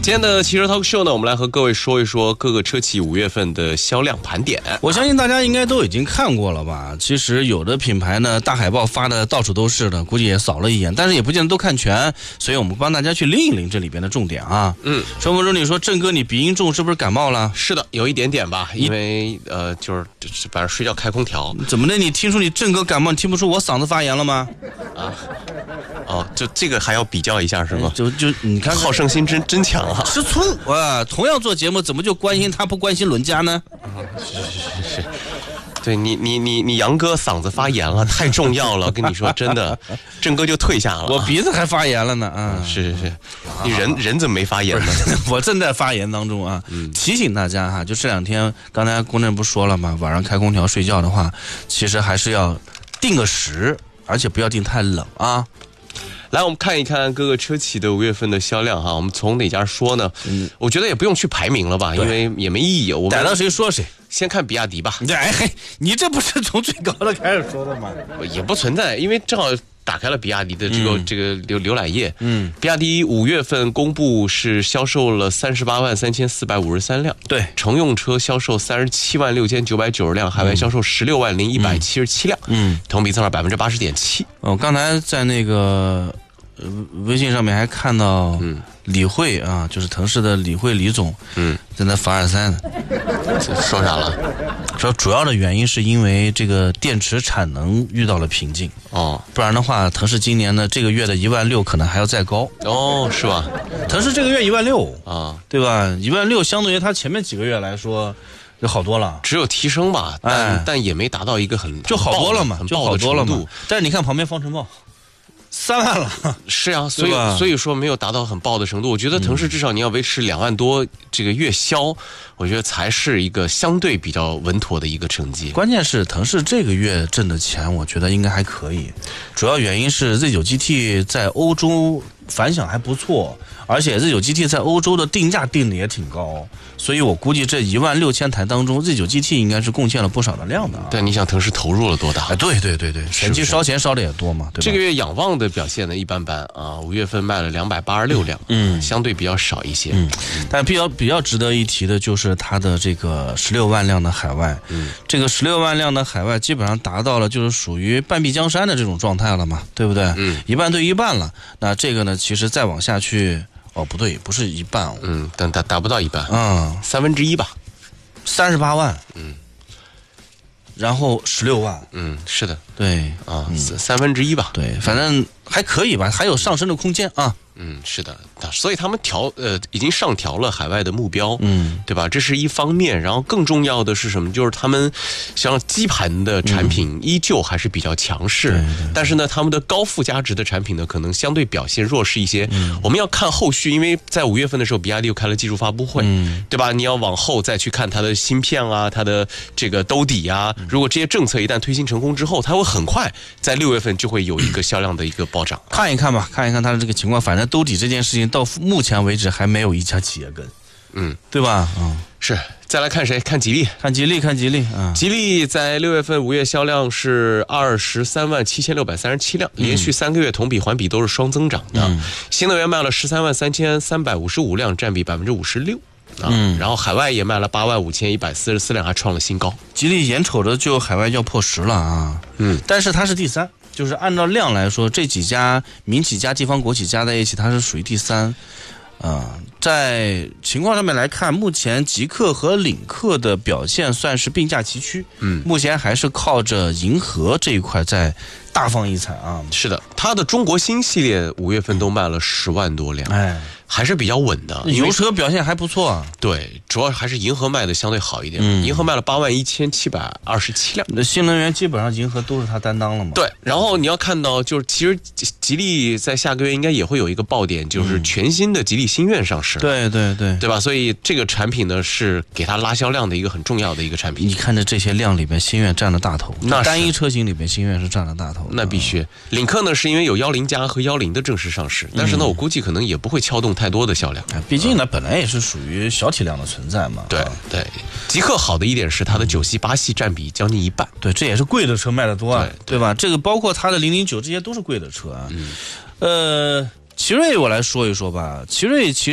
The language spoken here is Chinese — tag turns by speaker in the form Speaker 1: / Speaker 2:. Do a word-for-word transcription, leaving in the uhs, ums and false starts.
Speaker 1: 今天的汽车 talk show 呢，我们来和各位说一说各个车企五月份的销量盘点。
Speaker 2: 我相信大家应该都已经看过了吧？其实有的品牌呢，大海报发的到处都是的，估计也扫了一眼，但是也不见得都看全，所以我们帮大家去拎一拎这里边的重点啊。嗯，双峰说，你说郑哥你鼻音重，是不是感冒了？
Speaker 1: 是的，有一点点吧，因为呃，就是晚上睡觉开空调。
Speaker 2: 怎么的？你听说你郑哥感冒，你听不出我嗓子发炎了吗？
Speaker 1: 啊，哦，就这个还要比较一下是吗？
Speaker 2: 就就你看，
Speaker 1: 好胜心真真强啊！
Speaker 2: 吃醋啊！同样做节目，怎么就关心他不关心伦家呢？
Speaker 1: 啊，是是是是，对你你你你杨哥嗓子发炎了，太重要了，跟你说真的，郑哥就退下了。
Speaker 2: 我鼻子还发炎了呢啊！
Speaker 1: 是是是，你人人怎么没发炎呢？
Speaker 2: 我正在发炎当中啊！嗯、提醒大家哈，就这两天，刚才公正不说了吗？晚上开空调睡觉的话，其实还是要定个时，而且不要定太冷啊。
Speaker 1: 来，我们看一看各个车企的五月份的销量哈。我们从哪家说呢？嗯，我觉得也不用去排名了吧，因为也没意义。我们
Speaker 2: 逮到谁说谁。
Speaker 1: 先看比亚迪吧。
Speaker 2: 哎嘿，你这不是从最高的开始说的吗？
Speaker 1: 也不存在，因为正好打开了比亚迪的这个、嗯、这个浏浏览页。嗯，比亚迪五月份公布是销售了三十八万三千四百五十三辆。对，乘用车销售三十七万六千九百九十辆，海外销售十六万零一百七十七辆。嗯，同比增长百分之八十点七。
Speaker 2: 我刚才在那个。呃，微信上面还看到，嗯，李慧啊，就是腾势的李慧李总，嗯，在那凡尔赛呢。
Speaker 1: 说啥了？
Speaker 2: 说主要的原因是因为这个电池产能遇到了瓶颈哦，不然的话，腾势今年呢这个月的一万六可能还要再高
Speaker 1: 哦，是吧？
Speaker 2: 腾势这个月一万六啊，对吧？一万六相对于它前面几个月来说。就好多了，
Speaker 1: 只有提升吧，但、哎、但也没达到一个很
Speaker 2: 就好多了嘛，
Speaker 1: 很
Speaker 2: 就好多了嘛。但是你看旁边方程豹。三万了，
Speaker 1: 是啊，所以所以说没有达到很爆的程度。我觉得腾势至少你要维持两万多这个月销，我觉得才是一个相对比较稳妥的一个成绩。
Speaker 2: 关键是腾势这个月挣的钱，我觉得应该还可以。主要原因是 Z 九 G T 在欧洲反响还不错，而且 Z 九 G T 在欧洲的定价定的也挺高，所以我估计这一万六千台当中 ，Z 九 G T 应该是贡献了不少的量的、啊。
Speaker 1: 但你想，腾势投入了多大？
Speaker 2: 哎，对对对对，前期烧钱烧的也多嘛，对吧？
Speaker 1: 这个月仰望的表现呢一般般啊，五月份卖了两百八十六辆，嗯，相对比较少一些。嗯，
Speaker 2: 但比较比较值得一提的就是它的这个十六万辆的海外，嗯，这个十六万辆的海外基本上达到了就是属于半壁江山的这种状态了嘛，对不对？嗯，一半对一半了。那这个呢，其实再往下去。哦，不对，不是一半哦，
Speaker 1: 嗯，但达达不到一半，嗯，三分之一吧，
Speaker 2: 三十八万，嗯，然后十六万，
Speaker 1: 嗯，是的，
Speaker 2: 对
Speaker 1: 啊，嗯、三分之一吧，
Speaker 2: 对，反正还可以吧，还有上升的空间啊。
Speaker 1: 嗯，是的，所以他们调呃已经上调了海外的目标，嗯，对吧？这是一方面，然后更重要的是什么？就是他们像基盘的产品依旧还是比较强势，嗯、但是呢，他们的高附加值的产品呢，可能相对表现弱势一些。嗯、我们要看后续，因为在五月份的时候，比亚迪又开了技术发布会，嗯、对吧？你要往后再去看它的芯片啊，它的这个兜底啊，如果这些政策一旦推行成功之后，它会很快在六月份就会有一个销量的一个暴涨。
Speaker 2: 看一看吧，看一看它的这个情况，反正。兜底这件事情到目前为止还没有一家企业跟，嗯，对吧？嗯，
Speaker 1: 是。再来看谁？看吉利，
Speaker 2: 看吉利，看吉利啊！
Speaker 1: 吉利在六月份五月销量是二十三万七千六百三十七辆，连续三个月同比环比都是双增长的。嗯、新能源卖了十三万三千三百五十五辆，占比百分之五十六。啊，嗯、然后海外也卖了八万五千一百四十四辆，还创了新高。
Speaker 2: 吉利眼瞅着就海外要破十了啊！嗯，但是它是第三。就是按照量来说，这几家民企加地方国企加在一起，它是属于第三。啊、呃，在情况上面来看，目前极氪和领克的表现算是并驾齐驱。嗯，目前还是靠着银河这一块在大放异彩啊。
Speaker 1: 是的，它的中国新系列五月份都卖了十万多辆，哎，还是比较稳的。
Speaker 2: 油车表现还不错啊。
Speaker 1: 对，主要还是银河卖的相对好一点。嗯，银河卖了八万一千七百二十七辆。
Speaker 2: 那新能源基本上银河都是它担当了嘛。
Speaker 1: 对，然后你要看到，就是其实吉利在下个月应该也会有一个爆点，就是全新的吉利星愿上市。
Speaker 2: 嗯、对对对，
Speaker 1: 对吧？所以这个产品呢是给它拉销量的一个很重要的一个产品。
Speaker 2: 你看着这些量里边，星愿占了大头。那单一车型里边，星愿是占了大头。
Speaker 1: 那必须。领克呢是因为有幺零加和幺零的正式上市，但是呢，我估计可能也不会撬动太多的销量。
Speaker 2: 毕竟呢，本来也是属于小体量的存在嘛。
Speaker 1: 对对，极氪好的一点是它的九系、八系占比将近一半。
Speaker 2: 对，这也是贵的车卖的多啊，对吧？这个包括它的零零九，这些都是贵的车啊。嗯，呃，奇瑞我来说一说吧，奇瑞其实。